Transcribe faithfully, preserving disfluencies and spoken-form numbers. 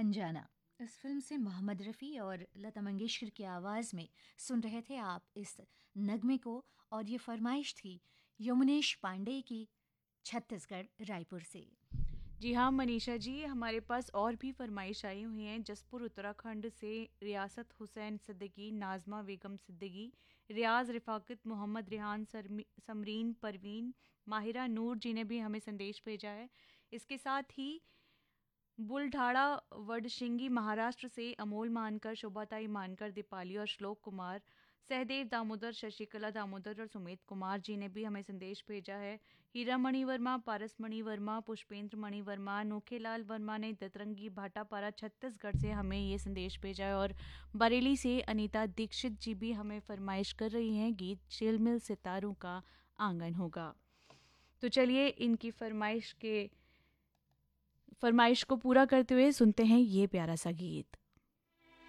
अनजाना। इस फिल्म से मोहम्मद रफ़ी और लता मंगेशकर की आवाज़ में सुन रहे थे आप इस नगमे को, और ये फरमाइश थी यमुनेश पांडे की छत्तीसगढ़ रायपुर से। जी हाँ मनीषा जी, हमारे पास और भी फरमाइश आई हुई हैं। जसपुर उत्तराखंड से रियासत हुसैन सिद्दीकी, नाजमा बेगम सिद्दीकी, रियाज रिफाकत, मोहम्मद रिहान, सरमी- समरीन परवीन, माहिरा नूर जी ने भी हमें संदेश भेजा है। इसके साथ ही बुलढाड़ा वडशिंगी महाराष्ट्र से अमोल मानकर, शोभाताई मानकर, दीपाली और श्लोक कुमार, सहदेव दामोदर, शशिकला दामोदर और सुमित कुमार जी ने भी हमें संदेश भेजा है। हीरा मणि वर्मा, पारस मणि वर्मा, पुष्पेंद्र मणि वर्मा, नोखेलाल वर्मा ने दतरंगी भाटापारा छत्तीसगढ़ से हमें ये संदेश भेजा है। और बरेली से अनीता दीक्षित जी भी हमें फरमाइश कर रही हैं, गीत चिलमिल सितारों का आंगन होगा। तो चलिए इनकी फरमाइश के फरमाइश को पूरा करते हुए सुनते हैं ये प्यारा सा गीत।